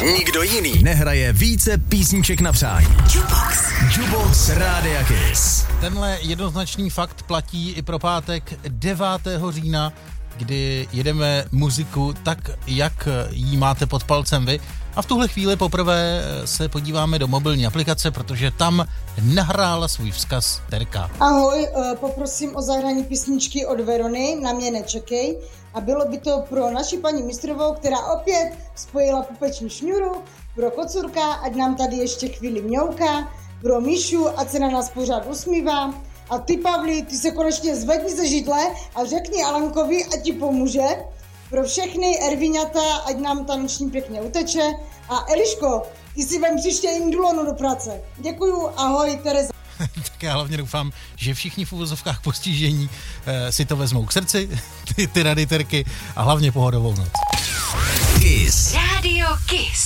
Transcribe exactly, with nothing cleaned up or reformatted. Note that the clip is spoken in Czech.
Nikdo jiný nehraje více písniček na přání. Jukebox. Jukebox Rádia Kiss. Tenhle jednoznačný fakt platí i pro pátek devátého října, kdy jedeme muziku tak, jak jí máte pod palcem vy. A v tuhle chvíli poprvé se podíváme do mobilní aplikace, protože tam nahrála svůj vzkaz Terka. Ahoj, poprosím o zahrání písničky od Verony, Na mě nečekej. A bylo by to pro naši paní mistrovou, která opět spojila pupeční šňůru, pro kocurka, ať nám tady ještě chvíli mňouká, pro Míšu, ať se na nás pořád usmívá. A ty, Pavli, ty se konečně zvedni ze židle a řekni Alankovi, ať ti pomůže. Pro všechny Erviňata, ať nám taneční pěkně uteče. A Eliško, ty si vem příště indulonu do práce. Děkuju, ahoj, Tereza. Tak já hlavně doufám, že všichni v uvozovkách postižení eh, si to vezmou k srdci, ty, ty rady Terky, a hlavně pohodovou noc. Kiss. Radio Kiss.